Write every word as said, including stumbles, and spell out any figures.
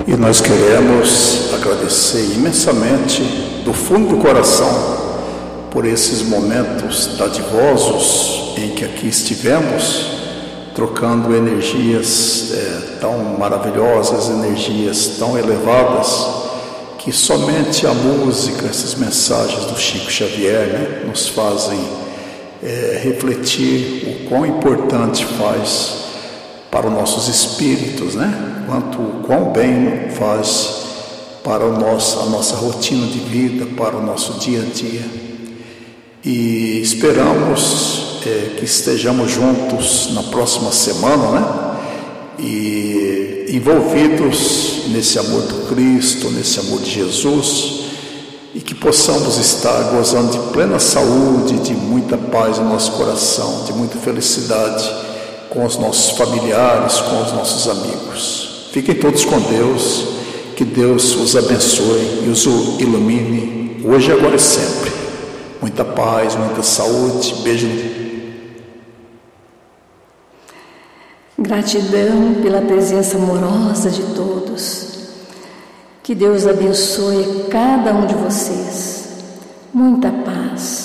E nós queremos agradecer imensamente, do fundo do coração, por esses momentos dadivosos em que aqui estivemos, trocando energias é, tão maravilhosas, energias tão elevadas, que somente a música, essas mensagens do Chico Xavier, né, nos fazem é, refletir o quão importante faz para os nossos espíritos, né? Quanto o quão bem faz para o nosso, a nossa rotina de vida, para o nosso dia a dia. E esperamos é, que estejamos juntos na próxima semana, né? E envolvidos nesse amor do Cristo, nesse amor de Jesus, e que possamos estar gozando de plena saúde, de muita paz no nosso coração, de muita felicidade com os nossos familiares, com os nossos amigos. Fiquem todos com Deus, que Deus os abençoe e os ilumine, hoje, agora e sempre. Muita paz, muita saúde, beijo. Gratidão pela presença amorosa de todos. Que Deus abençoe cada um de vocês. Muita paz.